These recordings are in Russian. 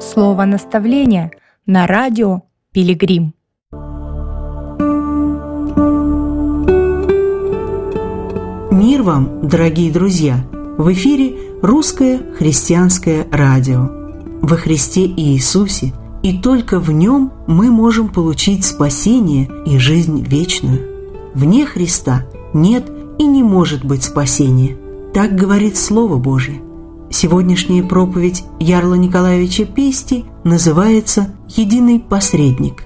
Слово наставления на радио Пилигрим. Мир вам, дорогие друзья! В эфире Русское христианское радио. Во Христе Иисусе и только в Нем мы можем получить спасение и жизнь вечную. Вне Христа нет и не может быть спасения. Так говорит Слово Божие. Сегодняшняя проповедь Ярла Николаевича Пести называется «Единый посредник».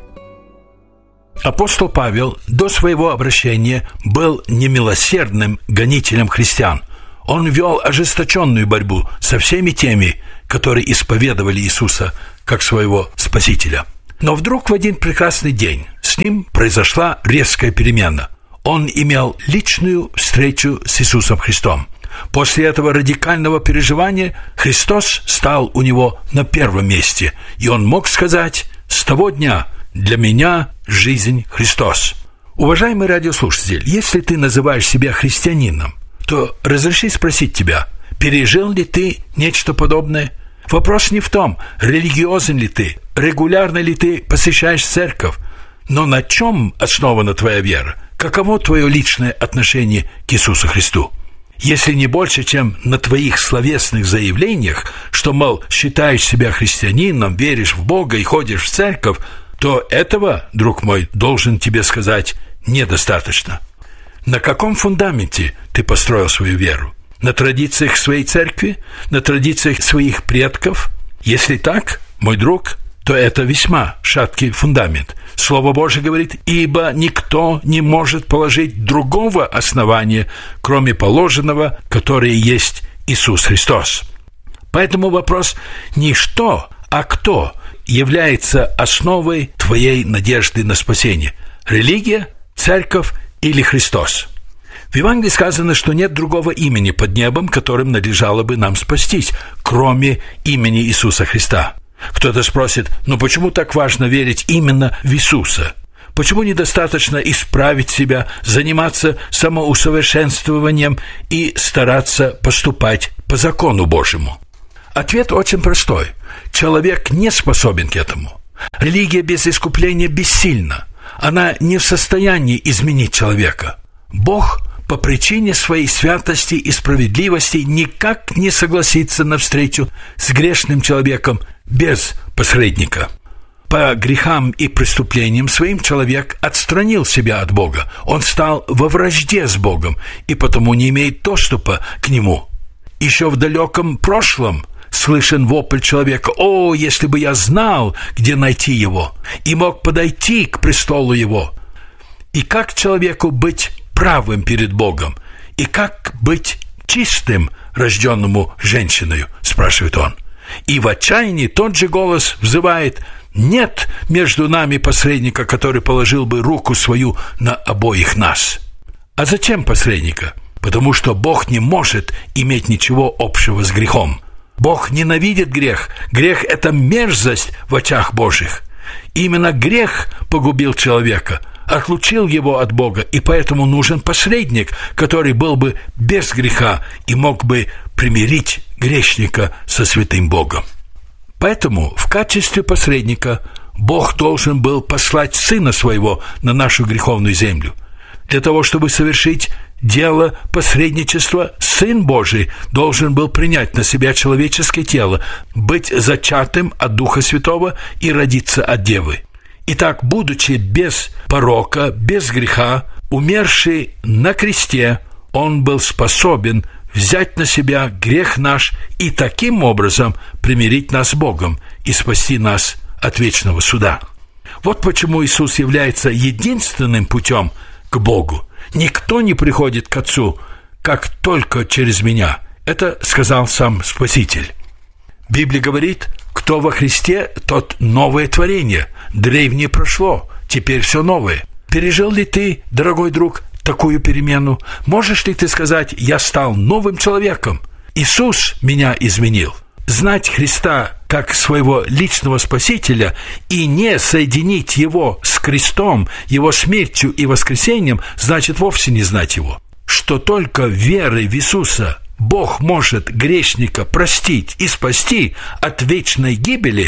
Апостол Павел до своего обращения был немилосердным гонителем христиан. Он вел ожесточенную борьбу со всеми теми, которые исповедовали Иисуса как своего Спасителя. Но вдруг в один прекрасный день с ним произошла резкая перемена. Он имел личную встречу с Иисусом Христом. После этого радикального переживания Христос стал у него на первом месте, и он мог сказать: «С того дня для меня жизнь Христос». Уважаемый радиослушатель, если ты называешь себя христианином, то разреши спросить тебя, пережил ли ты нечто подобное? Вопрос не в том, религиозен ли ты, регулярно ли ты посещаешь церковь, но на чем основана твоя вера? Каково твое личное отношение к Иисусу Христу? Если не больше, чем на твоих словесных заявлениях, что, мол, считаешь себя христианином, веришь в Бога и ходишь в церковь, то этого, друг мой, должен тебе сказать, недостаточно. На каком фундаменте ты построил свою веру? На традициях своей церкви? На традициях своих предков? Если так, мой друг, то это весьма шаткий фундамент. Слово Божие говорит: «Ибо никто не может положить другого основания, кроме положенного, которое есть Иисус Христос». Поэтому вопрос не что, а кто является основой твоей надежды на спасение: религия, церковь или Христос? В Евангелии сказано, что нет другого имени под небом, которым надлежало бы нам спастись, кроме имени Иисуса Христа. Кто-то спросит: почему так важно верить именно в Иисуса? Почему недостаточно исправить себя, заниматься самоусовершенствованием и стараться поступать по закону Божьему? Ответ очень простой. Человек не способен к этому. Религия без искупления бессильна. Она не в состоянии изменить человека. Бог по причине своей святости и справедливости никак не согласится на встречу с грешным человеком без посредника. По грехам и преступлениям своим человек отстранил себя от Бога. Он стал во вражде с Богом и потому не имеет доступа к Нему. Еще в далеком прошлом слышен вопль человека: «О, если бы я знал, где найти Его, и мог подойти к престолу Его». И как человеку быть правым перед Богом? И как быть чистым, рожденному женщиною? Спрашивает он. И в отчаянии тот же голос взывает: «Нет между нами посредника, который положил бы руку свою на обоих нас». А зачем посредника? Потому что Бог не может иметь ничего общего с грехом. Бог ненавидит грех. Грех – это мерзость в очах Божьих. Именно грех погубил человека, отлучил его от Бога, и поэтому нужен посредник, который был бы без греха и мог бы примирить грешника со святым Богом. Поэтому в качестве посредника Бог должен был послать Сына Своего на нашу греховную землю. Для того, чтобы совершить дело посредничества, Сын Божий должен был принять на себя человеческое тело, быть зачатым от Духа Святого и родиться от Девы. Итак, будучи без порока, без греха, умерший на кресте, Он был способен взять на себя грех наш и таким образом примирить нас с Богом и спасти нас от вечного суда. Вот почему Иисус является единственным путем к Богу. Никто не приходит к Отцу, как только через Меня. Это сказал сам Спаситель. Библия говорит: кто во Христе, тот новое творение. Древнее прошло, теперь все новое. Пережил ли ты, дорогой друг, такую перемену? Можешь ли ты сказать: я стал новым человеком? Иисус меня изменил. Знать Христа как своего личного Спасителя и не соединить Его с крестом, Его смертью и воскресением, значит вовсе не знать Его. Что только верой в Иисуса Бог может грешника простить и спасти от вечной гибели,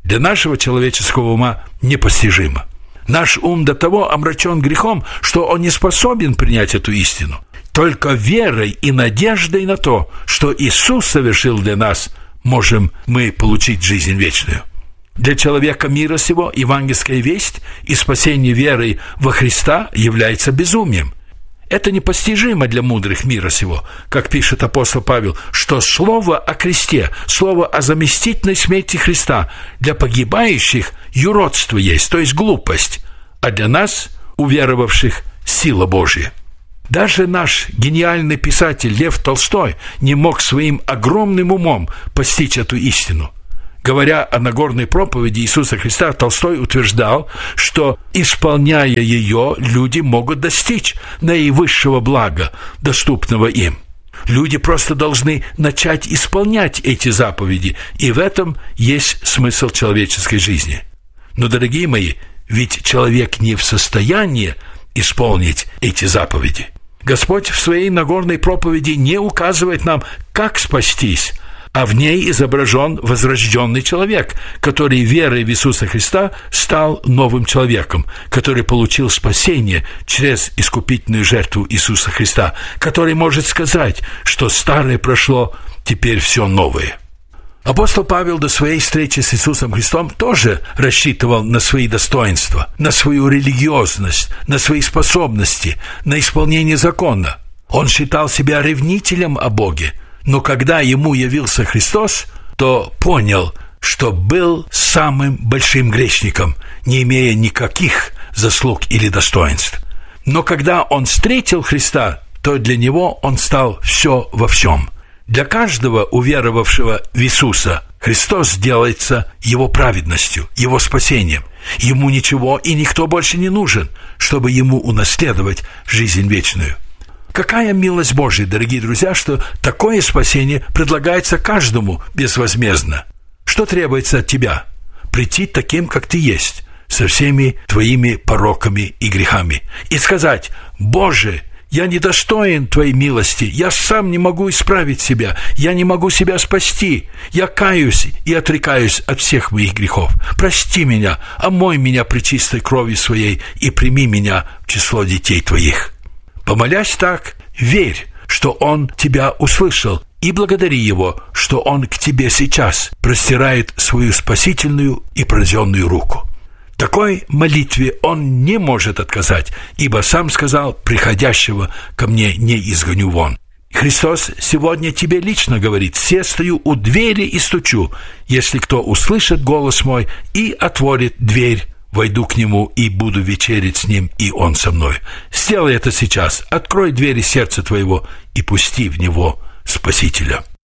для нашего человеческого ума непостижимо. Наш ум до того омрачен грехом, что он не способен принять эту истину. Только верой и надеждой на то, что Иисус совершил для нас, можем мы получить жизнь вечную. Для человека мира сего евангельская весть и спасение верой во Христа является безумием. Это непостижимо для мудрых мира сего, как пишет апостол Павел, что слово о кресте, слово о заместительной смерти Христа для погибающих юродство есть, то есть глупость, а для нас, уверовавших, сила Божья. Даже наш гениальный писатель Лев Толстой не мог своим огромным умом постичь эту истину. Говоря о Нагорной проповеди Иисуса Христа, Толстой утверждал, что, исполняя ее, люди могут достичь наивысшего блага, доступного им. Люди просто должны начать исполнять эти заповеди, и в этом есть смысл человеческой жизни. Но, дорогие мои, ведь человек не в состоянии исполнить эти заповеди. Господь в своей Нагорной проповеди не указывает нам, как спастись, а в ней изображен возрожденный человек, который верой в Иисуса Христа стал новым человеком, который получил спасение через искупительную жертву Иисуса Христа, который может сказать, что старое прошло, теперь все новое. Апостол Павел до своей встречи с Иисусом Христом тоже рассчитывал на свои достоинства, на свою религиозность, на свои способности, на исполнение закона. Он считал себя ревнителем о Боге, но когда ему явился Христос, то понял, что был самым большим грешником, не имея никаких заслуг или достоинств. Но когда он встретил Христа, то для него он стал все во всем. Для каждого уверовавшего в Иисуса Христос делается его праведностью, его спасением. Ему ничего и никто больше не нужен, чтобы ему унаследовать жизнь вечную. Какая милость Божья, дорогие друзья, что такое спасение предлагается каждому безвозмездно. Что требуется от тебя? Прийти таким, как ты есть, со всеми твоими пороками и грехами, и сказать: «Боже, я недостоин Твоей милости, я сам не могу исправить себя, я не могу себя спасти, я каюсь и отрекаюсь от всех моих грехов. Прости меня, омой меня пречистой кровью Своей и прими меня в число детей Твоих». Помолясь так, верь, что Он тебя услышал, и благодари Его, что Он к тебе сейчас простирает свою спасительную и пронзенную руку. Такой молитве Он не может отказать, ибо Сам сказал: «Приходящего ко мне не изгоню вон». Христос сегодня тебе лично говорит: «Се стою у двери и стучу. Если кто услышит голос мой и отворит дверь, войду к нему и буду вечерять с ним, и он со мной». Сделай это сейчас. Открой двери сердца твоего и пусти в него Спасителя.